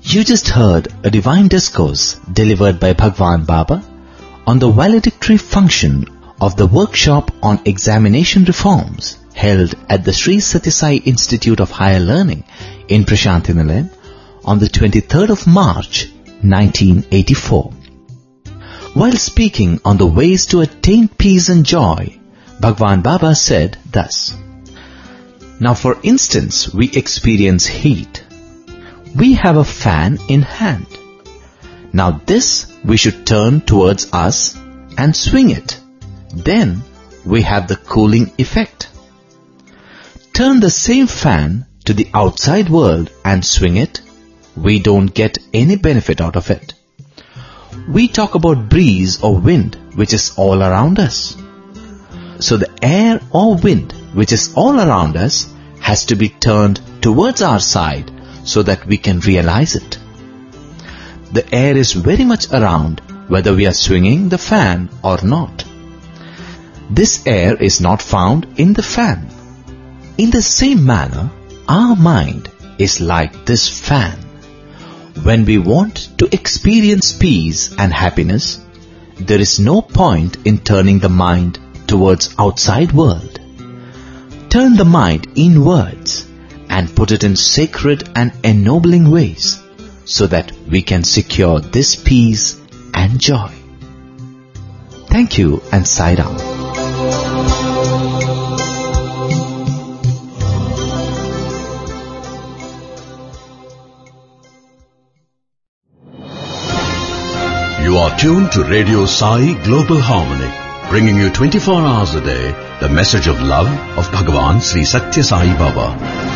You just heard a divine discourse delivered by Bhagwan Baba on the valedictory function of the workshop on examination reforms held at the Sri Sathya Sai Institute of Higher Learning in Prashantinilayam on the 23rd of March 1984. While speaking on the ways to attain peace and joy, Bhagwan Baba said thus: Now for instance, we experience heat. We have a fan in hand. Now this we should turn towards us and swing it. Then we have the cooling effect. Turn the same fan to the outside world and swing it, we don't get any benefit out of it. We talk about breeze or wind which is all around us. So the air or wind which is all around us has to be turned towards our side so that we can realize it. The air is very much around whether we are swinging the fan or not. This air is not found in the fan. In the same manner, our mind is like this fan. When we want to experience peace and happiness, there is no point in turning the mind towards outside world. Turn the mind inwards and put it in sacred and ennobling ways so that we can secure this peace and joy. Thank you and Sai Ram. You are tuned to Radio Sai Global Harmony, bringing you 24 hours a day the message of love of Bhagavan Sri Sathya Sai Baba.